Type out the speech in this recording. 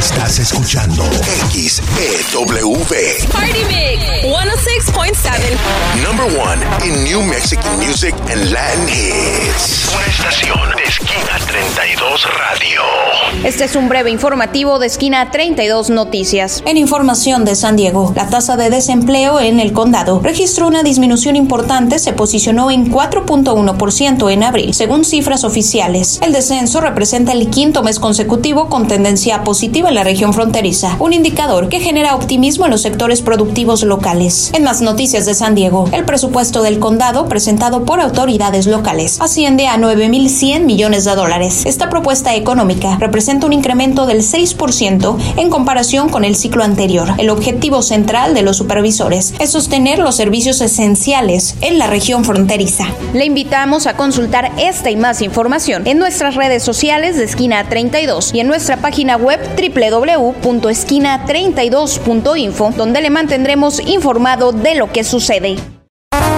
Estás escuchando XEW. Party Mix 106.7. Number one in New Mexican music and Latin hits. Una estación de Esquina 32 Radio. Este es un breve informativo de Esquina 32 Noticias. En información de San Diego, la tasa de desempleo en el condado registró una disminución importante, se posicionó en 4.1% en abril, según cifras oficiales. El descenso representa el quinto mes consecutivo con tendencia positiva en la región fronteriza, un indicador que genera optimismo en los sectores productivos locales. En más noticias de San Diego, el presupuesto del condado presentado por autoridades locales asciende a $9,100 millones. Esta propuesta económica representa un incremento del 6% en comparación con el ciclo anterior. El objetivo central de los supervisores es sostener los servicios esenciales en la región fronteriza. Le invitamos a consultar esta y más información en nuestras redes sociales de Esquina 32 y en nuestra página web www.esquina32.info, donde le mantendremos informado de lo que sucede.